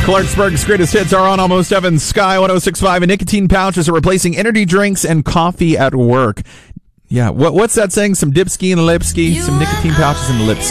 Clarksburg's greatest hits are on Almost Heaven, Sky 106.5, and nicotine pouches are replacing energy drinks and coffee at work. Yeah, what's that saying? Some dipski and lipski, some nicotine pouches and lipski.